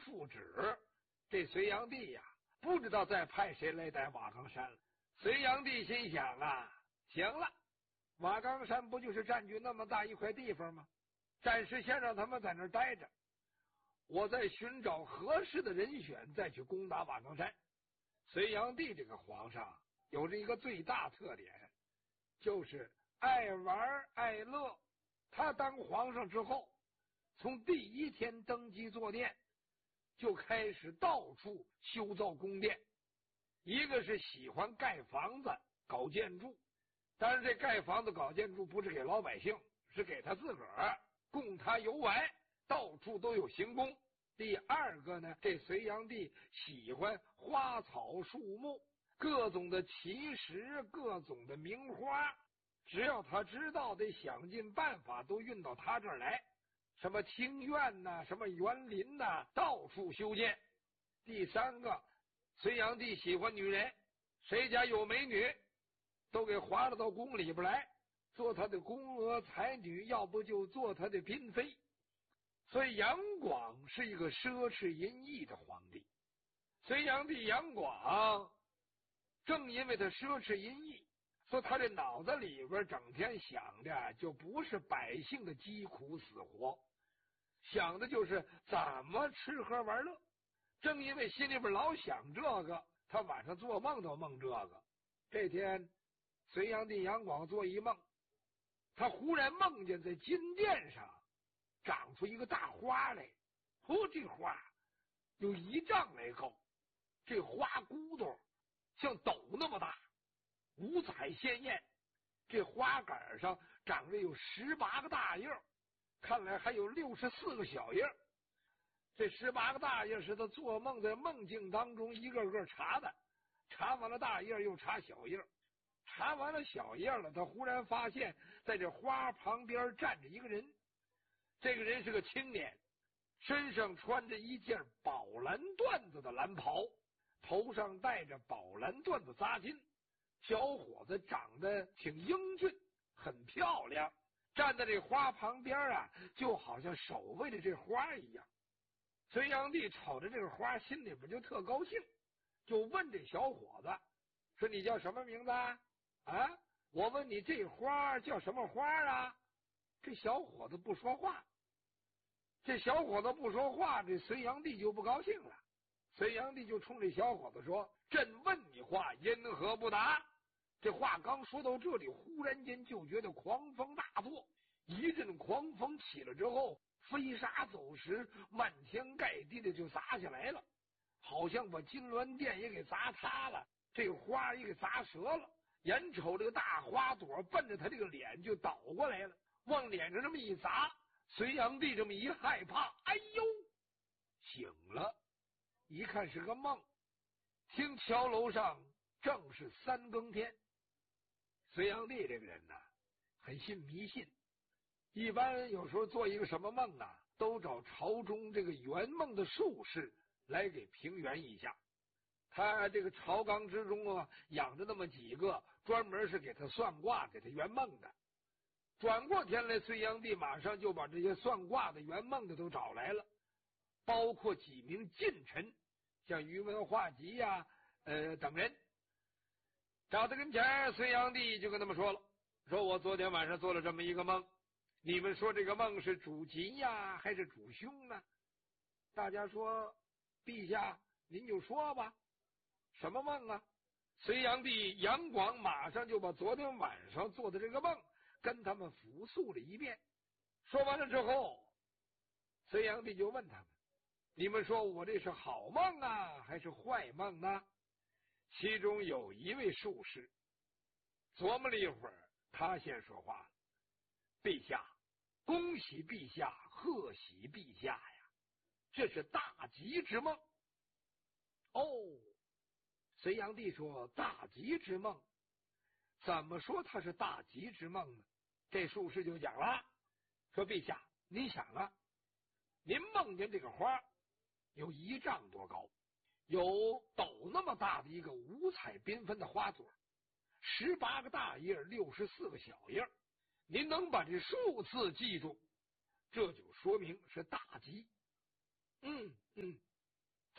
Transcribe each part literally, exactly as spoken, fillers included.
复旨，这隋炀帝呀、啊，不知道再派谁来逮瓦岗山了。隋炀帝心想啊，行了，瓦岗山不就是占据那么大一块地方吗？暂时先让他们在那儿待着，我再寻找合适的人选，再去攻打瓦岗山。隋炀帝这个皇上有着一个最大特点，就是爱玩爱乐。他当皇上之后，从第一天登基坐殿，就开始到处修造宫殿。一个是喜欢盖房子搞建筑，当然这盖房子搞建筑不是给老百姓，是给他自个儿供他游玩，到处都有行宫。第二个呢，这隋炀帝喜欢花草树木，各种的奇石，各种的名花，只要他知道，得想尽办法都运到他这儿来。什么庭院呐、啊，什么园林呐、啊，到处修建。第三个，隋炀帝喜欢女人，谁家有美女，都给划拉到宫里边来，做他的宫娥才女，要不就做他的嫔妃。所以杨广是一个奢侈淫逸的皇帝。隋炀帝杨广正因为他奢侈淫逸，所以他这脑子里边整天想的就不是百姓的疾苦死活，想的就是怎么吃喝玩乐。正因为心里边老想这个，他晚上做梦都梦这个。这天隋炀帝杨广做一梦，他忽然梦见在金殿上长出一个大花来，嚯，这花有一丈来高，这花骨朵像斗那么大，五彩鲜艳，这花杆上长着有十八个大叶，看来还有六十四个小叶。这十八个大叶是他做梦在梦境当中一个个查的，查完了大叶又查小叶，查完了小叶了，他忽然发现在这花旁边站着一个人。这个人是个青年，身上穿着一件宝蓝缎子的蓝袍，头上戴着宝蓝缎子扎巾。小伙子长得挺英俊，很漂亮，站在这花旁边啊，就好像守卫着这花一样。隋炀帝瞅着这个花，心里边就特高兴，就问这小伙子说：“你叫什么名字啊？啊，我问你这花叫什么花啊？”这小伙子不说话。这小伙子不说话，这隋炀帝就不高兴了。隋炀帝就冲这小伙子说：“朕问你话，因何不答？”这话刚说到这里，忽然间就觉得狂风大作，一阵狂风起了之后，飞沙走石，漫天盖地的就砸下来了，好像把金銮殿也给砸塌了，这个花也给砸折了。眼瞅这个大花朵奔着他这个脸就倒过来了，往脸上这么一砸，隋炀帝这么一害怕，哎呦，醒了，一看是个梦。听桥楼上正是三更天。隋炀帝这个人呢，很信迷信，一般有时候做一个什么梦啊，都找朝中这个圆梦的术士来给平原一下。他这个朝纲之中啊，养着那么几个专门是给他算卦给他圆梦的。转过天来，隋炀帝马上就把这些算卦的圆梦的都找来了，包括几名近臣，像宇文化及呀、啊、呃等人。找到跟前，隋炀帝就跟他们说了，说我昨天晚上做了这么一个梦，你们说这个梦是主吉呀还是主凶呢？大家说，陛下您就说吧，什么梦啊？隋炀帝杨广马上就把昨天晚上做的这个梦跟他们复述了一遍。说完了之后，隋炀帝就问他们，你们说我这是好梦啊还是坏梦呢？其中有一位术士琢磨了一会儿，他先说话了，陛下，恭喜陛下，贺喜陛下呀，这是大吉之梦。哦，隋炀帝说，大吉之梦，怎么说它是大吉之梦呢？这术士就讲了，说陛下，您想啊，您梦见这个花有一丈多高，有斗那么大的一个五彩缤纷的花朵，十八个大叶，六十四个小叶，您能把这数字记住，这就说明是大吉。嗯嗯，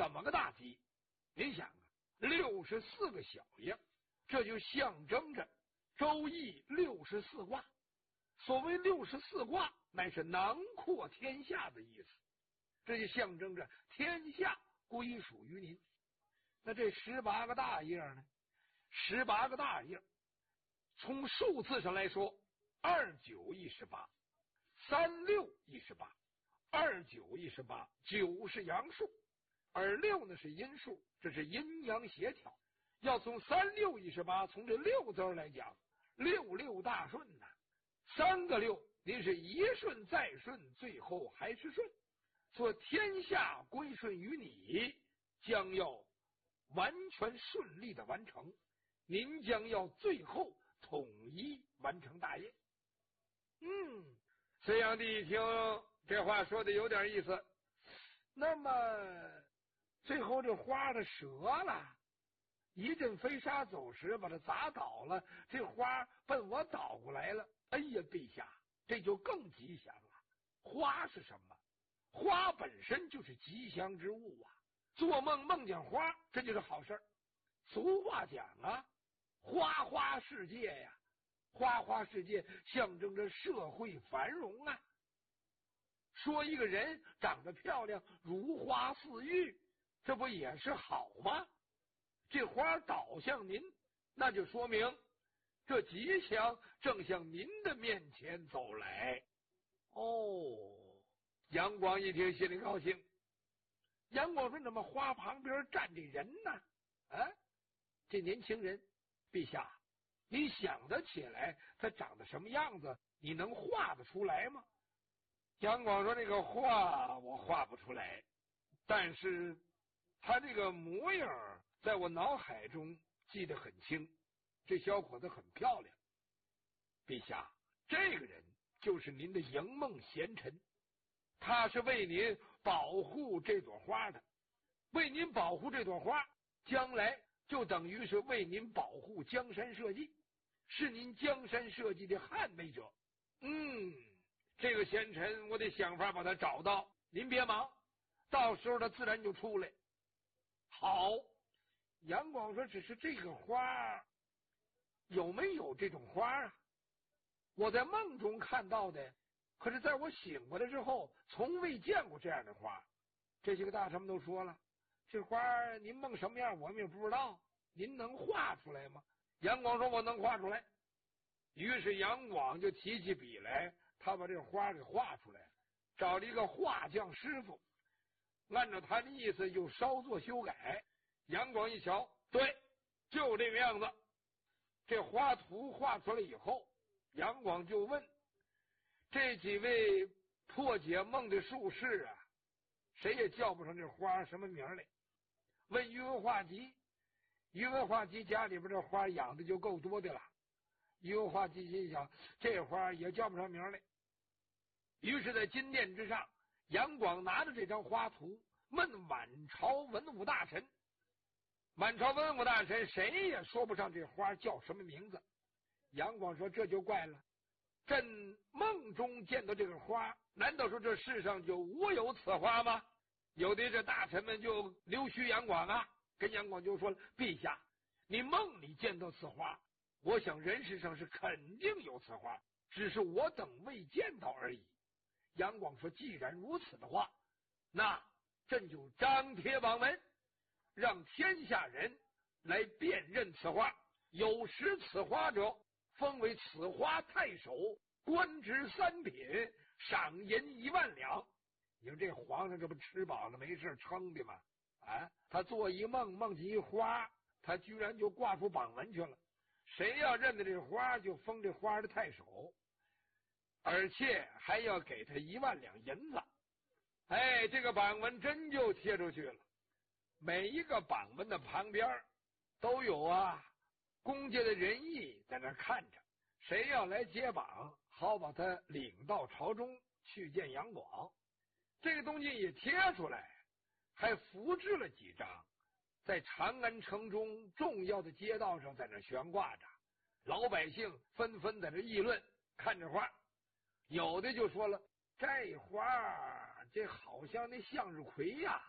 怎么个大吉？您想啊，六十四个小样，这就象征着周易六十四卦。所谓六十四卦，乃是囊括天下的意思，这就象征着天下归属于您。那这十八个大样呢？十八个大样，从数字上来说，二九一十八，三六一十八，二九一十八，九是阳数，而六呢是阴数，这是阴阳协调。要从三六一十八，从这六字来讲，六六大顺呐、啊，三个六，您是一顺再顺，最后还是顺。说天下归顺于你，将要完全顺利的完成，您将要最后统一完成大业。嗯，隋炀帝一听这话说的有点意思，那么最后这花的折了，一阵飞沙走石把它砸倒了，这花奔我倒过来了。哎呀，陛下，这就更吉祥了。花是什么？花本身就是吉祥之物啊！做梦梦见花，这就是好事。俗话讲啊，花花世界呀，花花世界象征着社会繁荣啊。说一个人长得漂亮，如花似玉，这不也是好吗？这花倒向您，那就说明这吉祥正向您的面前走来。哦，杨广一听心里高兴。杨广说：“怎么花旁边站这人呢？啊，这年轻人，陛下，你想得起来他长得什么样子？你能画得出来吗？”杨广说：“这个画我画不出来，但是他这个模样在我脑海中记得很清。这小伙子很漂亮。陛下，这个人就是您的迎梦贤臣，他是为您保护这朵花的，为您保护这朵花，将来就等于是为您保护江山社稷，是您江山社稷的捍卫者。嗯，这个贤臣我得想法把他找到，您别忙，到时候他自然就出来。”好，杨广说：“只是这个花有没有这种花啊？我在梦中看到的，可是在我醒过来之后，从未见过这样的花。”这些个大臣们都说了：“这花您梦什么样，我们也不知道，您能画出来吗？”杨广说：“我能画出来。”于是杨广就提起笔来，他把这花给画出来，找了一个画匠师傅，按照他的意思又稍作修改。杨广一瞧，对，就这个样子。这花图画出来以后，杨广就问这几位破解梦的术士啊，谁也叫不上这花什么名来。问宇文化及，宇文化及家里边这花养的就够多的了。宇文化及心想，这花也叫不上名来。于是在金殿之上，杨广拿着这张花图问满朝文武大臣。满朝文武大臣谁也说不上这花叫什么名字。杨广说：“这就怪了，朕梦中见到这个花，难道说这世上就无有此花吗？”有的这大臣们就溜须杨广啊，跟杨广就说了：“陛下，你梦里见到此花，我想人世上是肯定有此花，只是我等未见到而已。”杨广说：“既然如此的话，那朕就张贴榜文，让天下人来辨认此花，有识此花者，封为此花太守，官职三品，赏银一万两。”你说这皇上这不吃饱了没事撑的吗？啊，他做一梦，梦见一花，他居然就挂出榜文去了。谁要认得这花，就封这花的太守，而且还要给他一万两银子。哎，这个榜文真就贴出去了。每一个榜文的旁边都有啊公家的人役在那看着，谁要来接榜，好把他领到朝中去见杨广。这个东西也贴出来，还复制了几张，在长安城中重要的街道上在那悬挂着，老百姓纷纷在那议论，看着花。有的就说了：“这花这好像那向日葵呀、啊，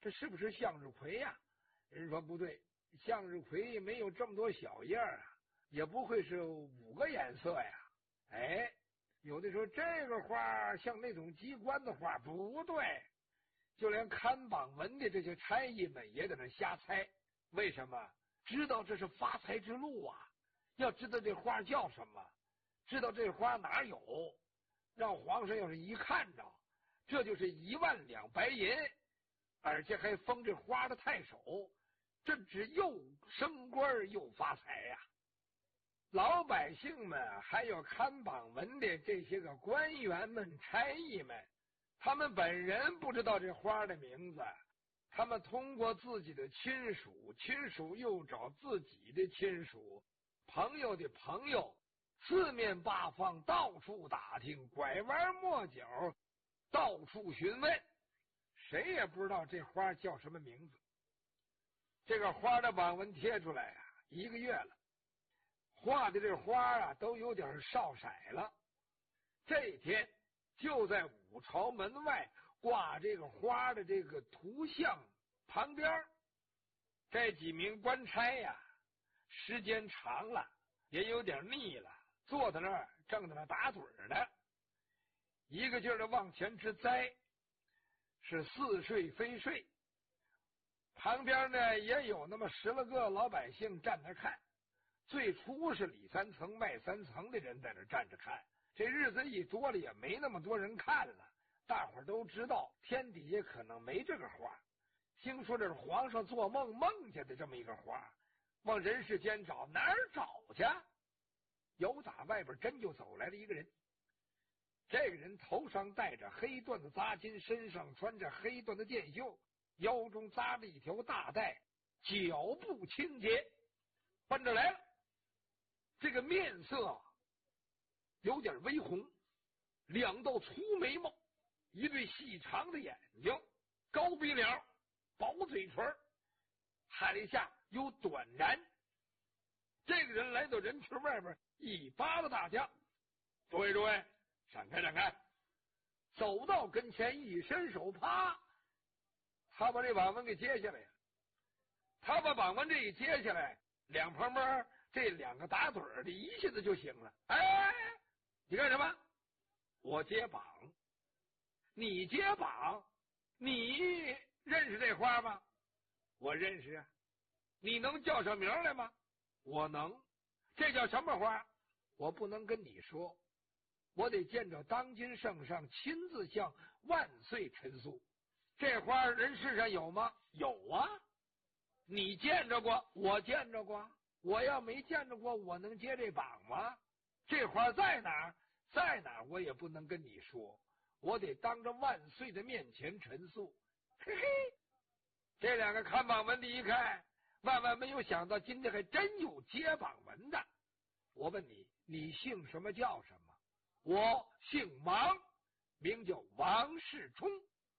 这是不是向日葵呀、啊？人说不对，向日葵没有这么多小叶啊，也不会是五个颜色呀。哎，有的时候这个花像那种机关的花，不对，就连看榜文的这些差役们也在那瞎猜。为什么？知道这是发财之路啊，要知道这花叫什么，知道这花哪有，让皇上要是一看着，这就是一万两白银，而且还封这花的太守，这只又升官又发财呀、啊！老百姓们还有看榜文的这些个官员们、差役们，他们本人不知道这花的名字，他们通过自己的亲属，亲属又找自己的亲属，朋友的朋友，四面八方到处打听，拐弯抹角到处询问，谁也不知道这花叫什么名字。这个花的榜文贴出来啊，一个月了，画的这花啊都有点少色了。这一天就在五朝门外挂这个花的这个图像旁边，这几名官差呀，时间长了也有点腻了，坐在那儿正在那打盹呢，一个劲儿的往前直栽，是似睡非睡。旁边呢也有那么十来个老百姓站那看，最初是里三层外三层的人在那站着看，这日子一多了也没那么多人看了，大伙儿都知道天底下可能没这个花，听说这是皇上做梦梦见的这么一个花，往人世间找哪儿找去？有打外边真就走来了一个人，这个人头上戴着黑缎子扎金，身上穿着黑缎子箭袖，腰中扎着一条大带，脚步清洁，奔着来了。这个面色有点微红，两道粗眉毛，一对细长的眼睛，高鼻梁，薄嘴唇，海下有短髯。这个人来到人群外边，一扒拉大家，诸位诸位，闪开闪开，走到跟前一伸手，啪，他把这榜文给揭下来了。他把榜文这一揭下来，两旁边这两个打盹的一下子就醒了。哎，你干什么？我揭榜。你揭榜？你认识这花吗？我认识啊。你能叫上名来吗？我能。这叫什么花？我不能跟你说，我得见着当今圣上亲自向万岁陈述。这花人世上有吗？有啊。你见着过？我见着过。我要没见着过，我能接这榜吗？这花在哪儿？在哪儿我也不能跟你说，我得当着万岁的面前陈述。嘿嘿，这两个看榜文的一看，万万没有想到今天还真有接榜文的。我问你，你姓什么叫什么？我姓王，名叫王世充。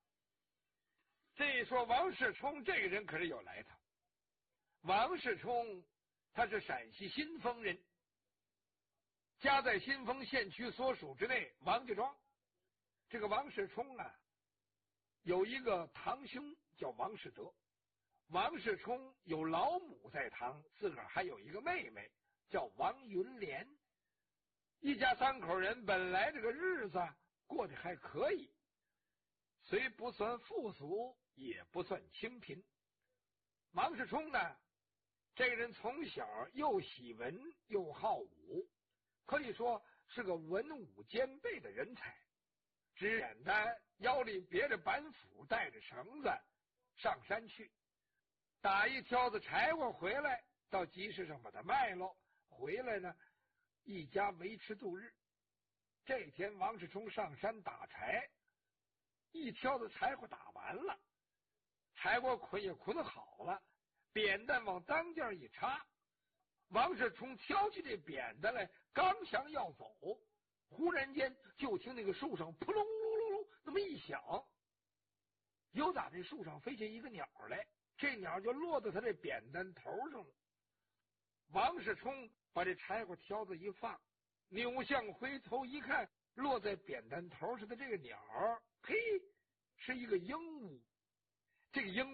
这一说王世充这个人可是有来头。王世充他是陕西新丰人，家在新丰县区所属之内王家庄。这个王世充啊，有一个堂兄叫王世德。王世充有老母在堂，自个儿还有一个妹妹叫王云莲。一家三口人本来这个日子过得还可以，虽不算富足，也不算清贫。王世充呢，这个人从小又喜文又好武，可以说是个文武兼备的人才。只简单腰里别着板斧，带着绳子上山去打一挑子柴火回来，到集市上把它卖喽，回来呢一家维持度日。这天王世充上山打柴，一挑子柴火打完了，柴火捆也捆好了，扁担往当间一插，王世充挑起这扁担来，刚想要走，忽然间就听那个树上扑隆隆隆隆那么一响，有打这树上飞下一个鸟来，这鸟就落到他这扁担头上了。王世充把这柴火挑子一放，扭向回头一看，落在扁担头上的这个鸟，嘿，是一个鹦鹉。这个鹦